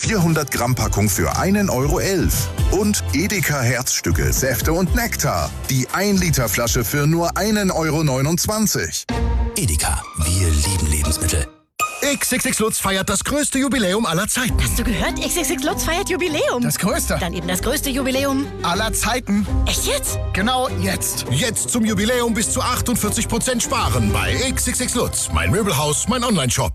400 Gramm Packung für 1,11 €. Und Edeka Herzstücke, Säfte und Nektar. Die 1 Liter Flasche für nur 1,29 €. Edeka, wir lieben Lebensmittel. XXX Lutz feiert das größte Jubiläum aller Zeiten. Hast du gehört? XXX Lutz feiert Jubiläum. Das größte. Dann eben das größte Jubiläum Aller Zeiten. Echt jetzt? Genau jetzt. Jetzt zum Jubiläum bis zu 48% sparen bei XXX Lutz. Mein Möbelhaus, mein Onlineshop.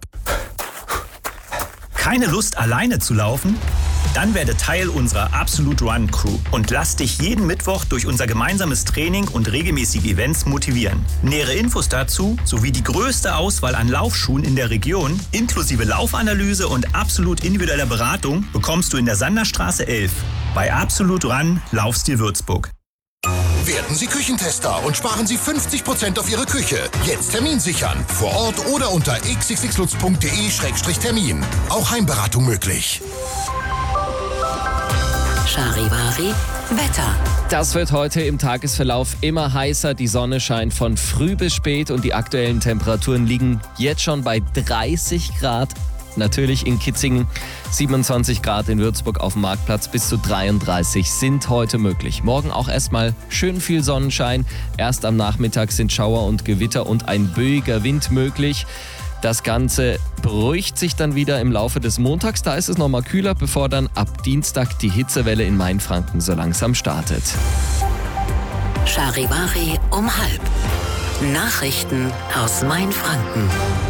Keine Lust, alleine zu laufen? Dann werde Teil unserer Absolute Run Crew und lass dich jeden Mittwoch durch unser gemeinsames Training und regelmäßige Events motivieren. Nähere Infos dazu sowie die größte Auswahl an Laufschuhen in der Region, inklusive Laufanalyse und absolut individueller Beratung, bekommst du in der Sanderstraße 11 bei Absolute Run Laufstil Würzburg. Werden Sie Küchentester und sparen Sie 50% auf Ihre Küche. Jetzt Termin sichern. Vor Ort oder unter xxxlutz.de/termin. Auch Heimberatung möglich. Charivari Wetter. Das wird heute im Tagesverlauf immer heißer. Die Sonne scheint von früh bis spät und die aktuellen Temperaturen liegen jetzt schon bei 30 Grad. Natürlich in Kitzingen, 27 Grad in Würzburg auf dem Marktplatz, bis zu 33 sind heute möglich. Morgen auch erstmal schön viel Sonnenschein. Erst am Nachmittag sind Schauer und Gewitter und ein böiger Wind möglich. Das Ganze beruhigt sich dann wieder im Laufe des Montags. Da ist es nochmal kühler, bevor dann ab Dienstag die Hitzewelle in Mainfranken so langsam startet. Charivari um 12:30. Nachrichten aus Mainfranken.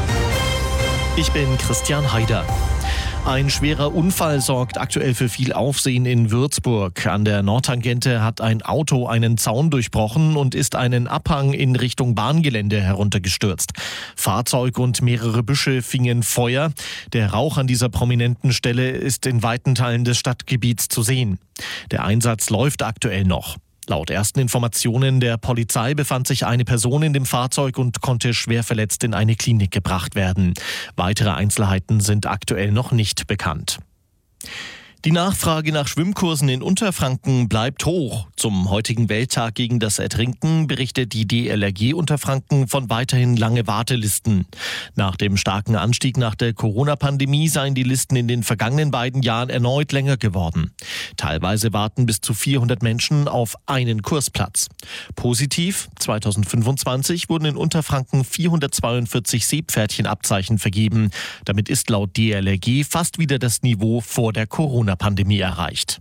Ich bin Christian Haider. Ein schwerer Unfall sorgt aktuell für viel Aufsehen in Würzburg. An der Nordtangente hat ein Auto einen Zaun durchbrochen und ist einen Abhang in Richtung Bahngelände heruntergestürzt. Fahrzeug und mehrere Büsche fingen Feuer. Der Rauch an dieser prominenten Stelle ist in weiten Teilen des Stadtgebiets zu sehen. Der Einsatz läuft aktuell noch. Laut ersten Informationen der Polizei befand sich eine Person in dem Fahrzeug und konnte schwer verletzt in eine Klinik gebracht werden. Weitere Einzelheiten sind aktuell noch nicht bekannt. Die Nachfrage nach Schwimmkursen in Unterfranken bleibt hoch. Zum heutigen Welttag gegen das Ertrinken berichtet die DLRG Unterfranken von weiterhin lange Wartelisten. Nach dem starken Anstieg nach der Corona-Pandemie seien die Listen in den vergangenen beiden Jahren erneut länger geworden. Teilweise warten bis zu 400 Menschen auf einen Kursplatz. Positiv, 2025 wurden in Unterfranken 442 Seepferdchenabzeichen vergeben. Damit ist laut DLRG fast wieder das Niveau vor der Corona-Pandemie erreicht.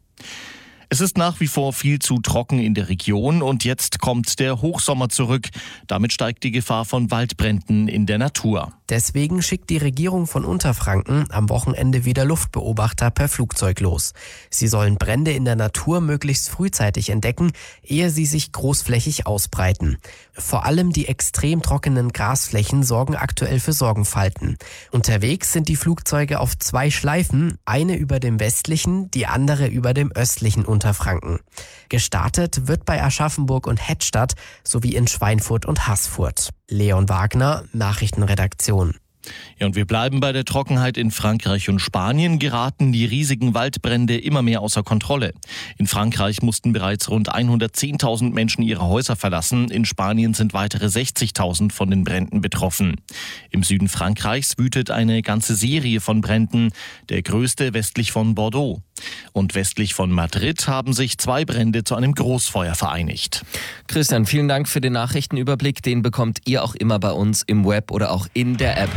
Es ist nach wie vor viel zu trocken in der Region und jetzt kommt der Hochsommer zurück. Damit steigt die Gefahr von Waldbränden in der Natur. Deswegen schickt die Regierung von Unterfranken am Wochenende wieder Luftbeobachter per Flugzeug los. Sie sollen Brände in der Natur möglichst frühzeitig entdecken, ehe sie sich großflächig ausbreiten. Vor allem die extrem trockenen Grasflächen sorgen aktuell für Sorgenfalten. Unterwegs sind die Flugzeuge auf 2 Schleifen, eine über dem westlichen, die andere über dem östlichen Unterfranken. Gestartet wird bei Aschaffenburg und Hettstadt sowie in Schweinfurt und Haßfurt. Leon Wagner, Nachrichtenredaktion. Ja, und wir bleiben bei der Trockenheit. In Frankreich und Spanien geraten die riesigen Waldbrände immer mehr außer Kontrolle. In Frankreich mussten bereits rund 110.000 Menschen ihre Häuser verlassen. In Spanien sind weitere 60.000 von den Bränden betroffen. Im Süden Frankreichs wütet eine ganze Serie von Bränden, der größte westlich von Bordeaux. Und westlich von Madrid haben sich 2 Brände zu einem Großfeuer vereinigt. Christian, vielen Dank für den Nachrichtenüberblick. Den bekommt ihr auch immer bei uns im Web oder auch in der App.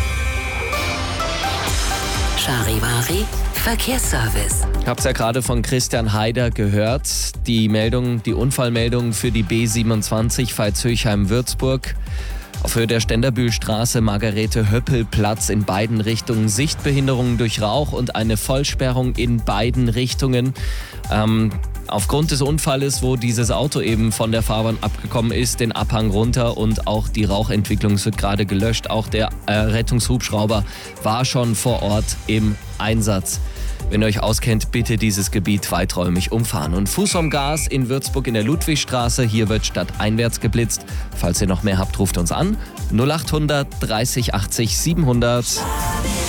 Charivari Verkehrsservice. Ich habe es ja gerade von Christian Haider gehört. Die Unfallmeldung für die B27 Veitshöchheim-Würzburg. Auf Höhe der Ständerbühlstraße, Margarete-Höppel-Platz in beiden Richtungen. Sichtbehinderungen durch Rauch und eine Vollsperrung in beiden Richtungen. Aufgrund des Unfalles, wo dieses Auto eben von der Fahrbahn abgekommen ist, den Abhang runter und auch die Rauchentwicklung wird gerade gelöscht. Auch der Rettungshubschrauber war schon vor Ort im Einsatz. Wenn ihr euch auskennt, bitte dieses Gebiet weiträumig umfahren. Und Fuß vom Gas in Würzburg in der Ludwigstraße. Hier wird stadteinwärts geblitzt. Falls ihr noch mehr habt, ruft uns an. 0800 30 80 700.